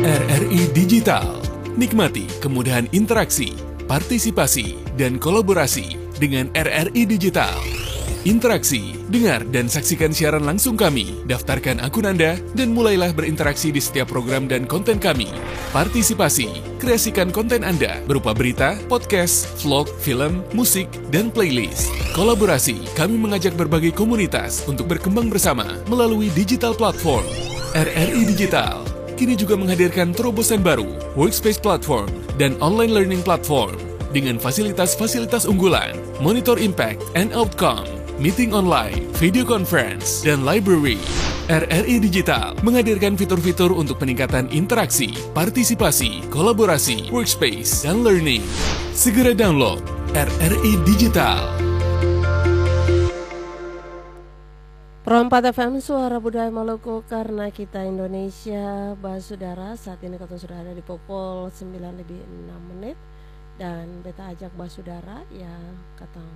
RRI Digital. Nikmati kemudahan interaksi, partisipasi, dan kolaborasi dengan RRI Digital. Interaksi, dengar dan saksikan siaran langsung kami, daftarkan akun Anda, dan mulailah berinteraksi di setiap program dan konten kami. Partisipasi, kreasikan konten Anda berupa berita, podcast, vlog, film, musik, dan playlist. Kolaborasi, kami mengajak berbagai komunitas untuk berkembang bersama melalui digital platform. RRI Digital kini juga menghadirkan terobosan baru, workspace platform, dan online learning platform dengan fasilitas-fasilitas unggulan, monitor impact and outcome, meeting online, video conference, dan library. RRI Digital menghadirkan fitur-fitur untuk peningkatan interaksi, partisipasi, kolaborasi, workspace, dan learning. Segera download RRI Digital. Pro 4 FM Suara Budaya Maluku karena kita Indonesia. Saudara, saat ini kita sudah ada di pukul 9:06 dan beta ajak saudara ya katang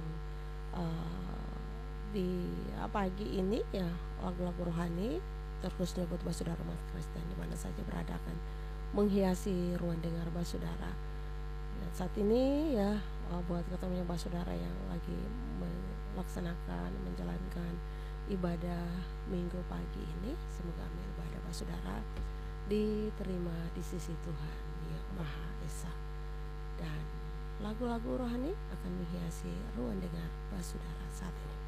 di pagi ini ya lagu-lagu rohani terkhususnya buat saudara umat Kristen di mana saja berada akan menghiasi ruang dengar saudara. Dan saat ini ya buat ketemu saudara yang lagi melaksanakan menjalankan ibadah minggu pagi ini, semoga amin ibadah saudara diterima di sisi Tuhan yang Maha Esa, dan lagu-lagu rohani akan menghiasi ruang dengar saudara saat ini.